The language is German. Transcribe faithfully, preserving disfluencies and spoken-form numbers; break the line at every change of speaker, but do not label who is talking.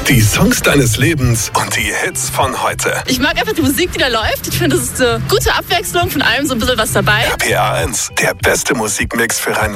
Die Songs deines Lebens und die Hits von heute.
Ich mag einfach die Musik, die da läuft. Ich finde, es ist eine gute Abwechslung, von allem so ein bisschen was dabei.
R P R eins, der beste Musikmix für Rhein-Main.